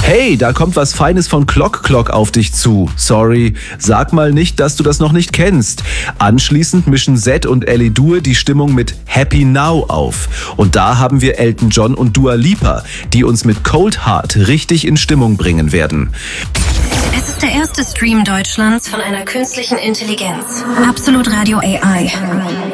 Hey, da kommt was Feines von Clock Clock auf dich zu. Sorry, sag mal nicht, dass du das noch nicht kennst. Anschließend mischen Zed und Ellie Dur die Stimmung mit Happy Now auf. Und da haben wir Elton John und Dua Lipa, die uns mit Cold Heart richtig in Stimmung bringen werden. Es ist der erste Stream Deutschlands von einer künstlichen Intelligenz. Absolut Radio AI.